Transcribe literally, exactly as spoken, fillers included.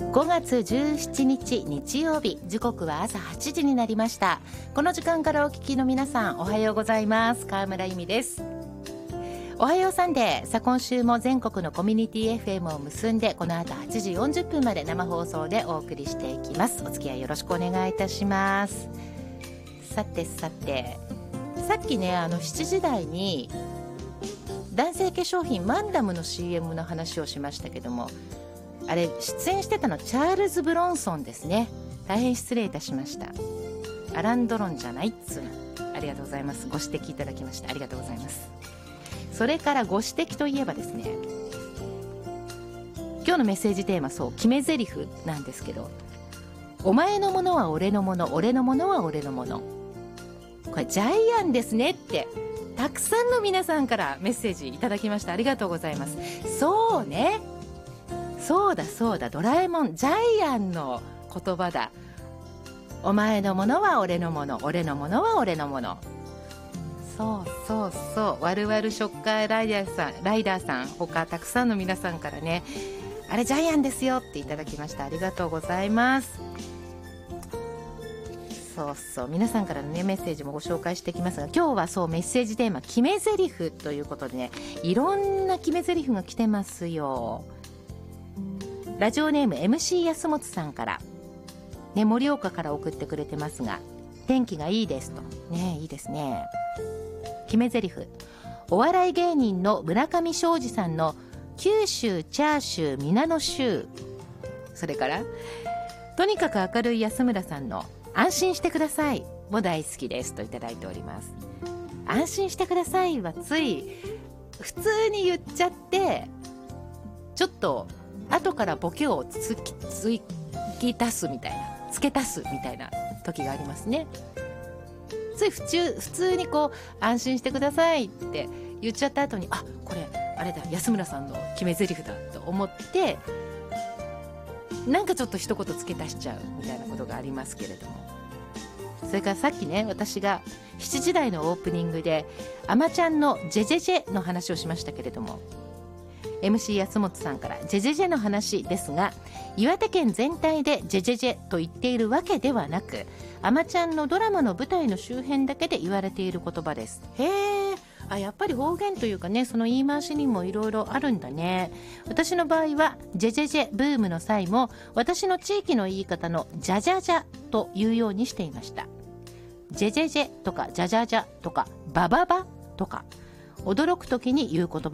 ごがつじゅうしちにち日曜日、時刻は朝はちじになりました。この時間からお聞きの皆さん、おはようございます。川村由美です。おはようサンデー。さあ今週も全国のコミュニティ エフエム を結んで、この後はちじよんじゅっぷんまで生放送でお送りしていきます。お付き合いよろしくお願いいたします。さてさて、さっきね、あのしちじ台に男性化粧品マンダムの シーエム の話をしましたけども、あれ出演してたのチャールズ・ブロンソンですね。大変失礼いたしました。アラン・ドロンじゃないっつうの。ありがとうございます。ご指摘いただきましてありがとうございます。それからご指摘といえばですね、今日のメッセージテーマ、そう決め台詞なんですけど、お前のものは俺のもの、俺のものは俺のもの、これジャイアンですねってたくさんの皆さんからメッセージいただきました。ありがとうございます。そうね、そうだそうだ、ドラえもんジャイアンの言葉だ。お前のものは俺のもの、俺のものは俺のもの。そうそうそう、ワルワルショッカーライダーさん、ライダーさん他たくさんの皆さんからね、あれジャイアンですよっていただきました。ありがとうございます。そうそう、皆さんからの、ね、メッセージもご紹介していきますが、今日はそうメッセージテーマ決め台詞ということでね、いろんな決め台詞が来てますよ。ラジオネーム エムシー 安本さんから、ね、盛岡から送ってくれてますが、天気がいいですとね。いいですね。決め台詞、お笑い芸人の村上ショージさんの九州チャーシュー皆の州、それからとにかく明るい安村さんの安心してくださいも大好きですといただいております。安心してくださいはつい普通に言っちゃって、ちょっと後からボケをつきつき足すみたいな、付け足すみたいな時がありますね。つい普通普通にこう安心してくださいって言っちゃった後に、あ、これあれだ、安村さんの決め台詞だと思ってなんかちょっと一言付け足しちゃうみたいなことがありますけれども、それからさっきね、私がしちじ台のオープニングであまちゃんのジェジェジェの話をしましたけれども、 エムシー 安本さんからジェジェジェの話ですが、岩手県全体でジェジェジェと言っているわけではなく、あまちゃんのドラマの舞台の周辺だけで言われている言葉です。へー、あ、やっぱり方言というかね、その言い回しにもいろいろあるんだね。私の場合はジェジェジェブームの際も、私の地域の言い方のジャジャジャというようにしていました。ジェジェジェとかジャジャジャとかバババとか、驚く時に言う言葉